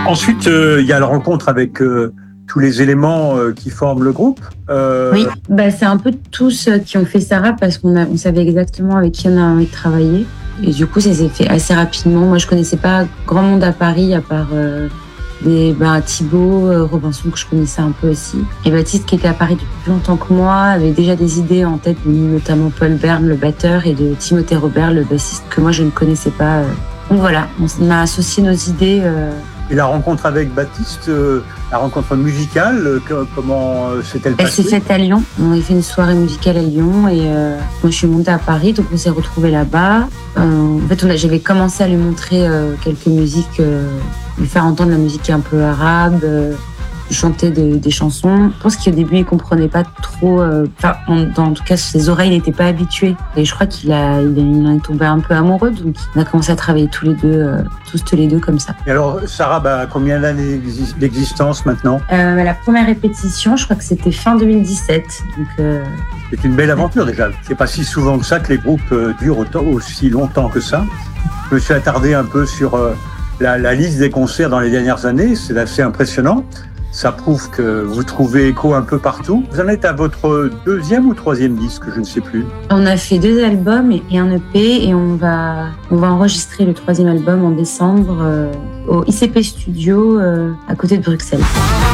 Ensuite, il y a la rencontre avec tous les éléments qui forment le groupe. Oui, c'est un peu tous qui ont fait Sarah parce on savait exactement avec qui on a envie de travailler. Et du coup, ça s'est fait assez rapidement. Moi, je connaissais pas grand monde à Paris à part Thibaut, Robinson que je connaissais un peu aussi. Et Baptiste, qui était à Paris depuis plus longtemps que moi, avait déjà des idées en tête, notamment Paul Bern, le batteur, et de Timothée Robert, le bassiste, que moi je ne connaissais pas. Donc voilà, on a associé nos idées. Et la rencontre avec Baptiste, la rencontre musicale, comment s'est-elle Elle passée? s'est faite à Lyon. On a fait une soirée musicale à Lyon et moi je suis montée à Paris, donc on s'est retrouvés là-bas. En fait, j'avais commencé à lui montrer quelques musiques, lui faire entendre la musique un peu arabe, chanter des chansons. Je pense qu'au début il comprenait pas trop. En tout cas, ses oreilles n'étaient pas habituées. Et je crois qu'il en est tombé un peu amoureux, donc on a commencé à travailler tous les deux comme ça. Et alors, Sarah, combien d'années d'existence maintenant? La première répétition, je crois que c'était fin 2017. Donc, c'est une belle aventure déjà. C'est pas si souvent que ça que les groupes durent aussi longtemps que ça. Je me suis attardé un peu sur la liste des concerts dans les dernières années. C'est assez impressionnant. Ça prouve que vous trouvez écho un peu partout. Vous en êtes à votre deuxième ou troisième disque, je ne sais plus. On a fait 2 albums et un EP et on va enregistrer le 3e album en décembre au ICP Studio à côté de Bruxelles.